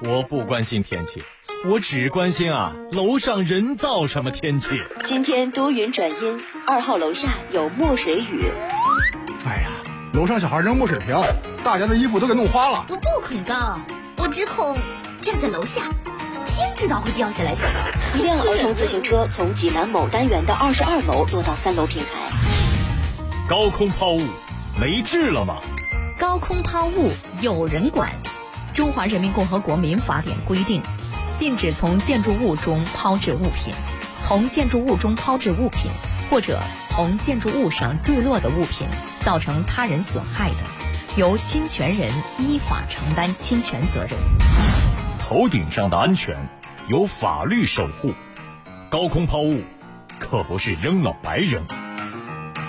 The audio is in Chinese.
我不关心天气，我只关心楼上人造什么天气。 今天多云转阴，2号楼下有墨水雨。 哎呀，楼上小孩扔墨水瓢，大家的衣服都给弄花了。 我不恐高，我只恐站在楼下，天知道会掉下来什么。 一辆儿童自行车从济南某单元的22楼落到3楼平台。 高空抛物没治了吗？ 高空抛物有人管。中华人民共和国民法典规定，禁止从建筑物中抛掷物品，从建筑物中抛掷物品，或者从建筑物上坠落的物品造成他人损害的，由侵权人依法承担侵权责任。 头顶上的安全由法律守护，高空抛物可不是扔了白扔。